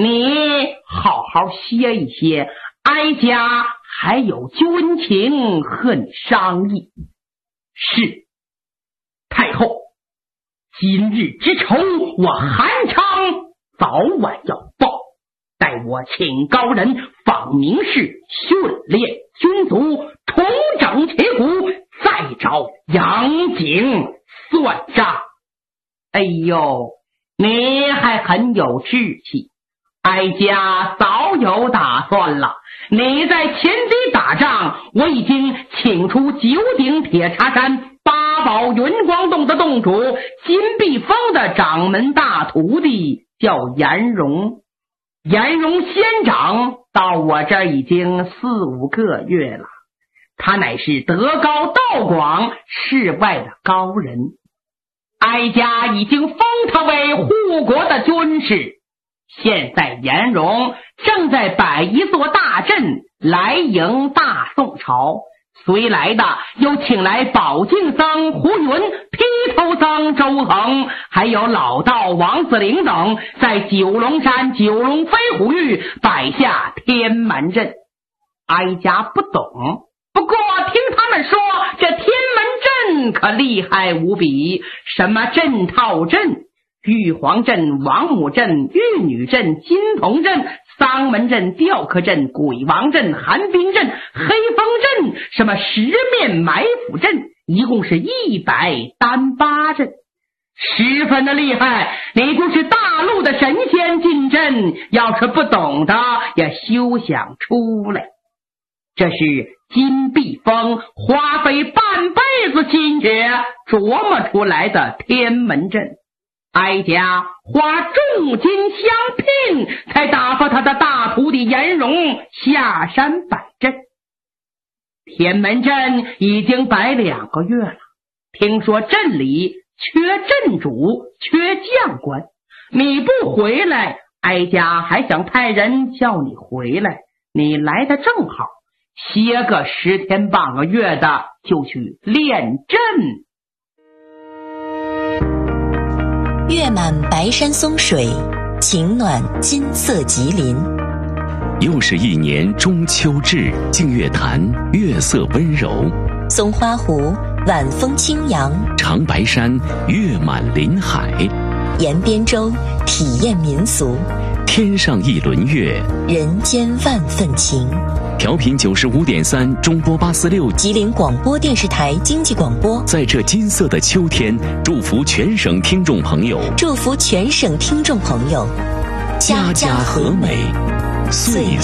你好好歇一歇，哀家还有军情和你商议。是，太后，今日之仇，我韩昌早晚要报。待我请高人访名士，训练军卒，重整旗鼓，再找杨景算账。哎呦，你还很有志气，哀家早有打算了。你在前敌打仗，我已经请出9鼎铁茶山8宝云光洞的洞主金碧峰的掌门大徒弟，叫颜荣。颜荣仙长到我这儿已经4、5个月了，他乃是德高道广，世外的高人。哀家已经封他为护国的军师。现在颜荣正在摆一座大阵来迎大宋朝，随来的又请来宝镜僧胡云、披头僧周恒，还有老道王子陵等，在九龙山九龙飞虎域摆下天门阵。哀家不懂，不过听他们说这天门阵可厉害无比，什么阵套阵、玉皇阵、王母阵、玉女阵、金童阵、丧门阵、吊客阵、鬼王阵、寒冰阵、黑风阵，什么十面埋伏阵，一共是100单8阵，十分的厉害。你就是大陆的神仙进阵，要是不懂的也休想出来。这是金碧峰花费半辈子心血琢磨出来的天门阵，哀家花重金相聘，才打发他的大徒弟颜荣下山摆阵。天门阵已经摆2个月了，听说镇里缺镇主，缺将官，你不回来，哀家还想派人叫你回来。你来的正好，歇个10天半个月的就去练阵。 月满白山松水，晴暖金色吉林。 又是一年中秋至，净月潭月色温柔， 松花湖晚风轻扬， 长白山月满林海， 沿边洲体验民俗， 天上一轮月， 人间万份情。 调频95.3中波846 吉林广播电视台经济广播， 在这金色的秋天，祝福全省听众朋友， 祝福全省听众朋友， 家家和美，岁